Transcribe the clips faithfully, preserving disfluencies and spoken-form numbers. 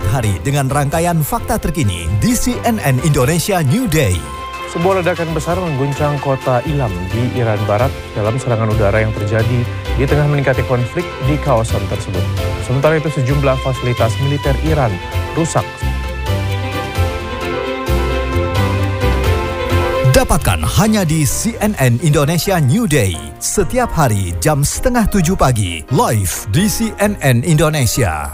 Sambut hari dengan rangkaian fakta terkini di C N N Indonesia New Day. Sebuah ledakan besar mengguncang kota Ilam di Iran Barat dalam serangan udara yang terjadi di tengah meningkatnya konflik di kawasan tersebut. Sementara itu sejumlah fasilitas militer Iran rusak. Dapatkan hanya di C N N Indonesia New Day. Setiap hari jam setengah tujuh pagi, live di C N N Indonesia.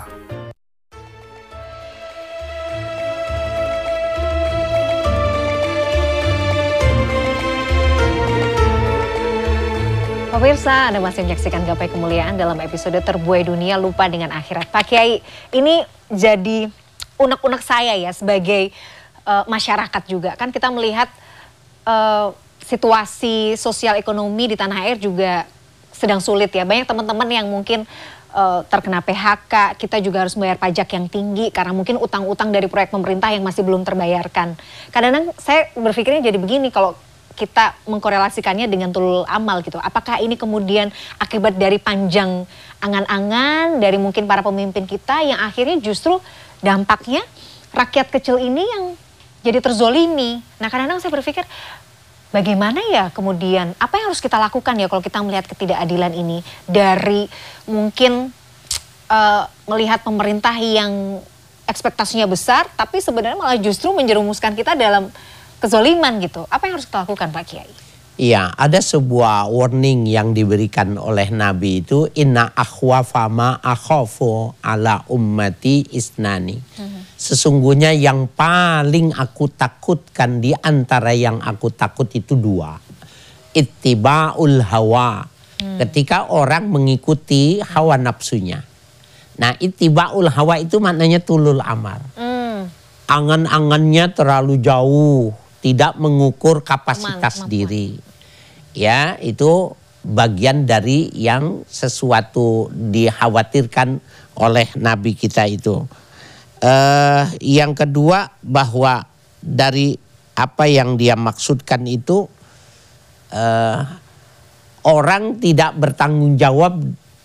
Pemirsa, Anda masih menyaksikan Gapai Kemuliaan dalam episode Terbuai Dunia Lupa dengan Akhirat. Pak Kiai, ini jadi unek-unek saya ya sebagai uh, masyarakat juga. Kan kita melihat uh, situasi sosial ekonomi di tanah air juga sedang sulit ya. Banyak teman-teman yang mungkin uh, terkena P H K, kita juga harus bayar pajak yang tinggi karena mungkin utang-utang dari proyek pemerintah yang masih belum terbayarkan. Kadang-kadang saya berpikirnya jadi begini, kalau kita mengkorelasikannya dengan tulul amal gitu. Apakah ini kemudian akibat dari panjang angan-angan dari mungkin para pemimpin kita yang akhirnya justru dampaknya rakyat kecil ini yang jadi terzolimi. Nah kadang-kadang saya berpikir bagaimana ya kemudian, apa yang harus kita lakukan ya kalau kita melihat ketidakadilan ini dari mungkin uh, melihat pemerintah yang ekspektasinya besar tapi sebenarnya malah justru menjerumuskan kita dalam kezoliman gitu. Apa yang harus kita lakukan Pak Kiai? Iya, ada sebuah warning yang diberikan oleh Nabi itu, inna akhwafa ma akhafu ala ummati isnani. Hmm. Sesungguhnya yang paling aku takutkan di antara yang aku takut itu dua. Ittiba'ul hawa. Hmm. Ketika orang mengikuti hawa nafsunya. Nah, ittiba'ul hawa itu maknanya tulul amar. Hmm. Angan-angannya terlalu jauh, tidak mengukur kapasitas Mal, diri. Ya, itu bagian dari yang sesuatu dikhawatirkan oleh Nabi kita itu. Uh, yang kedua, bahwa dari apa yang dia maksudkan itu, uh, orang tidak bertanggung jawab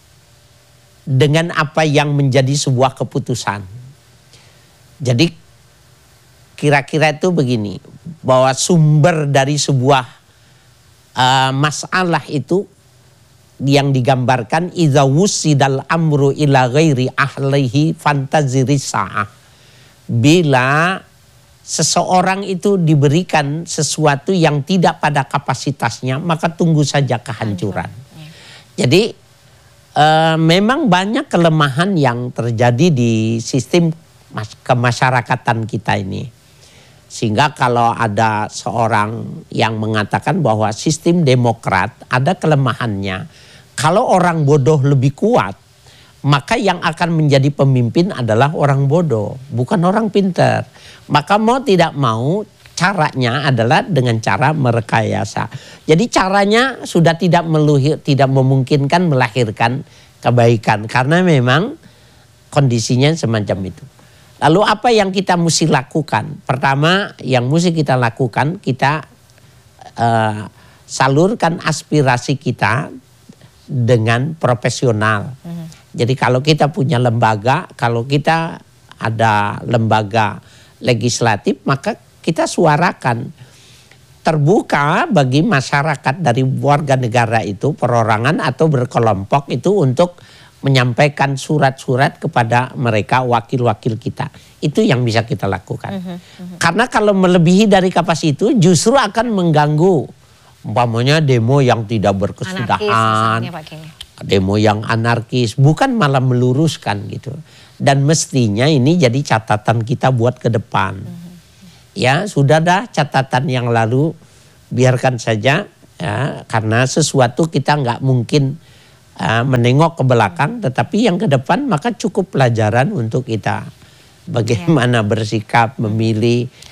dengan apa yang menjadi sebuah keputusan. Jadi kira-kira itu begini, bahwa sumber dari sebuah uh, masalah itu yang digambarkan idza wusidal amru ila ghairi ahlihi fantaziri sa'ah. Bila seseorang itu diberikan sesuatu yang tidak pada kapasitasnya, maka tunggu saja kehancuran. Jadi uh, memang banyak kelemahan yang terjadi di sistem kemasyarakatan kita ini. Sehingga kalau ada seorang yang mengatakan bahwa sistem demokrat ada kelemahannya, kalau orang bodoh lebih kuat, maka yang akan menjadi pemimpin adalah orang bodoh, bukan orang pintar. Maka mau tidak mau caranya adalah dengan cara merekayasa. Jadi caranya sudah tidak meluhir, tidak memungkinkan melahirkan kebaikan karena memang kondisinya semacam itu. Lalu apa yang kita mesti lakukan? Pertama yang mesti kita lakukan, kita uh, salurkan aspirasi kita dengan profesional. Mm-hmm. Jadi kalau kita punya lembaga, kalau kita ada lembaga legislatif, maka kita suarakan. Terbuka bagi masyarakat dari warga negara itu, perorangan atau berkelompok itu untuk menyampaikan surat-surat kepada mereka wakil-wakil kita. Itu yang bisa kita lakukan. Uh-huh, uh-huh. Karena kalau melebihi dari kapasitas itu justru akan mengganggu. Umpamanya demo yang tidak berkesudahan, demo yang anarkis, bukan malah meluruskan gitu. Dan mestinya ini jadi catatan kita buat ke depan. Uh-huh. Ya sudah dah catatan yang lalu biarkan saja ya, karena sesuatu kita nggak mungkin Uh, menengok ke belakang, tetapi yang ke depan maka cukup pelajaran untuk kita bagaimana bersikap, memilih